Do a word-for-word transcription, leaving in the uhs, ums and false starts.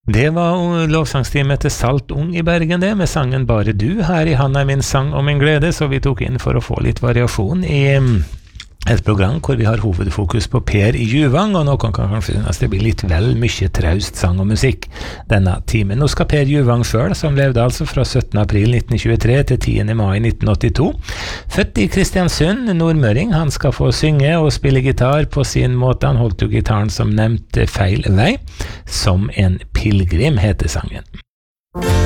Det var lovsangstime til Salt Ung i Bergen det, med sangen Bare du, her i Han er min sang og min glede, så vi tok inn for å få litt variasjon i et program hvor vi har hovedfokus på Per Juvang, og noen kan kanskje synes det blir litt vel mye traust sang og musikk denne timen. Nå skal Per Juvang selv, som levde altså fra syttende april nitten tjuetre til tiende mai nitten åttito, født i Kristiansund, nordmøring, han skal få synge og spille gitar på sin måte, han holdt jo gitaren som nevnt feil vei, Som en pilgrim heter sangen.